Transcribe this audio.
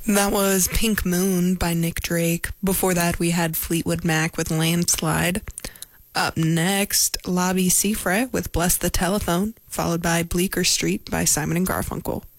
That was Pink Moon by Nick Drake. Before that, we had Fleetwood Mac with Landslide. Up next, Lobby Seafray with Bless the Telephone, followed by Bleecker Street by Simon and Garfunkel.